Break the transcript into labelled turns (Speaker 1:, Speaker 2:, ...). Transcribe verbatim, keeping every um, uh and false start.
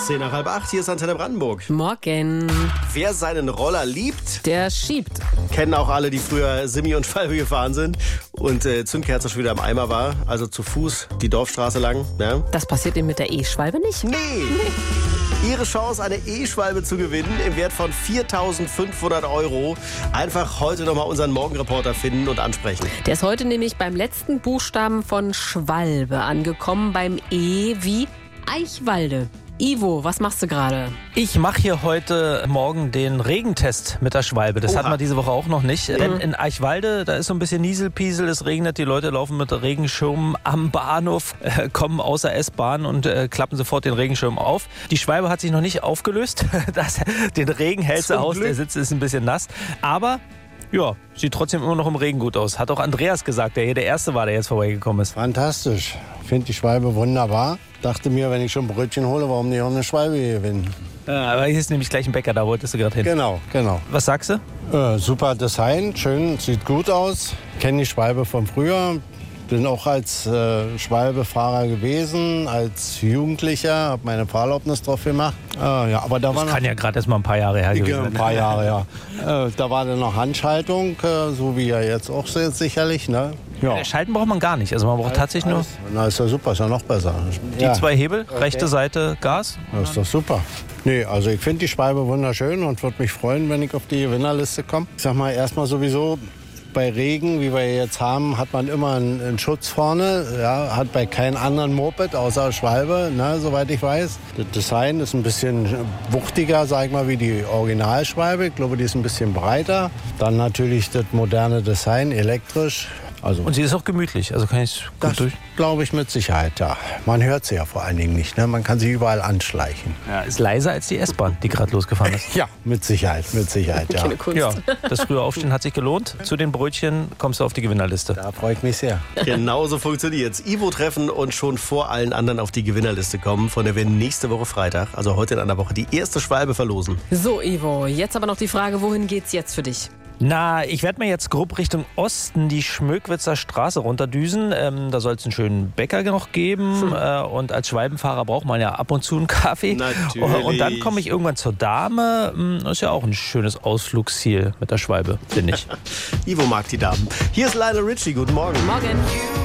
Speaker 1: zehn nach halb acht, hier ist Antenne Brandenburg.
Speaker 2: Morgen.
Speaker 1: Wer seinen Roller liebt,
Speaker 2: Der schiebt.
Speaker 1: kennen auch alle, die früher Simi und Schwalbe gefahren sind und äh, Zündkerze schon wieder im Eimer war, also zu Fuß die Dorfstraße lang. Ja?
Speaker 2: Das passiert Ihnen mit der E-Schwalbe nicht?
Speaker 1: Nee. Ihre Chance, eine E-Schwalbe zu gewinnen im Wert von viertausendfünfhundert Euro. Einfach heute nochmal unseren Morgenreporter finden und ansprechen.
Speaker 2: Der ist heute nämlich beim letzten Buchstaben von Schwalbe angekommen, beim E wie Eichwalde. Ivo, was machst du gerade?
Speaker 3: Ich mache hier heute Morgen den Regentest mit der Schwalbe. Das
Speaker 1: Oha.
Speaker 3: hatten wir diese Woche auch noch nicht.
Speaker 2: Mhm.
Speaker 3: Denn in Eichwalde, da ist so ein bisschen Nieselpiesel, es regnet, die Leute laufen mit Regenschirmen am Bahnhof, äh, kommen außer S-Bahn und äh, klappen sofort den Regenschirm auf. Die Schwalbe hat sich noch nicht aufgelöst. Das, den Regen hält sie
Speaker 1: Zum
Speaker 3: aus,
Speaker 1: Glück.
Speaker 3: der Sitz ist ein bisschen nass. Aber ja, sieht trotzdem immer noch im Regen gut aus. Hat auch Andreas gesagt, der hier der Erste war, der jetzt vorbeigekommen ist.
Speaker 4: Fantastisch. Ich finde die Schwalbe wunderbar. Dachte mir, wenn ich schon Brötchen hole, warum nicht auch eine Schwalbe gewinnen?
Speaker 3: Ja, aber hier ist nämlich gleich ein Bäcker, da wolltest du gerade hin.
Speaker 4: Genau, genau.
Speaker 3: Was sagst du?
Speaker 4: Äh, super Design, schön, sieht gut aus. Kenne die Schwalbe von früher. Bin auch als äh, Schwalbefahrer gewesen, als Jugendlicher, habe meine Fahrerlaubnis drauf gemacht. Äh, ja, aber da war
Speaker 3: Das
Speaker 4: noch
Speaker 3: kann ja gerade erst mal ein paar Jahre her gewesen
Speaker 4: ein
Speaker 3: sein.
Speaker 4: paar Jahre, ja. Äh, da war dann noch Handschaltung, äh, so wie ja jetzt auch so jetzt sicherlich. Ne? Ja.
Speaker 3: Schalten braucht man gar nicht. Also man braucht tatsächlich nur
Speaker 4: Na, ist ja super, ist ja noch besser.
Speaker 3: die
Speaker 4: ja.
Speaker 3: zwei Hebel, rechte Seite Gas.
Speaker 4: Das ist doch super. Nee, also ich finde die Schwalbe wunderschön und würde mich freuen, wenn ich auf die Gewinnerliste komme. Ich sag mal, erstmal sowieso bei Regen, wie wir jetzt haben, hat man immer einen, einen Schutz vorne. Ja, hat bei keinem anderen Moped außer Schwalbe, ne, soweit ich weiß. Das Design ist ein bisschen wuchtiger, sag ich mal, wie die Originalschwalbe. Ich glaube, die ist ein bisschen breiter. Dann natürlich das moderne Design, elektrisch. Also
Speaker 3: Und sie ist auch gemütlich, also kann ich gut
Speaker 4: das
Speaker 3: durch.
Speaker 4: glaube ich mit Sicherheit, ja. Man hört sie ja vor allen Dingen nicht, ne? Man kann sie überall anschleichen.
Speaker 3: Ja, ist leiser als die S-Bahn, die gerade losgefahren ist.
Speaker 4: Ja, mit Sicherheit, mit Sicherheit, ja.
Speaker 2: Keine Kunst.
Speaker 3: Ja, das frühe Aufstehen hat sich gelohnt. Zu den Brötchen kommst du auf die Gewinnerliste.
Speaker 4: Da freue ich mich sehr.
Speaker 1: Genauso funktioniert's. Ivo treffen und schon vor allen anderen auf die Gewinnerliste kommen, von der wir nächste Woche Freitag, also heute in einer Woche, die erste Schwalbe verlosen.
Speaker 2: So, Ivo, jetzt aber noch die Frage, wohin geht's jetzt für dich?
Speaker 3: Na, ich werde mir jetzt grob Richtung Osten die Schmöckwitzer Straße runterdüsen. Ähm, da soll es einen schönen Bäcker noch geben. Hm. Äh, und als Schwalbenfahrer braucht man ja ab und zu einen Kaffee.
Speaker 1: Natürlich.
Speaker 3: Und dann komme ich irgendwann zur Dame. Das ist ja auch ein schönes Ausflugsziel mit der Schwalbe, finde ich.
Speaker 1: Ivo mag die Damen. Hier ist Lionel Richie, guten Morgen.
Speaker 2: Morgen.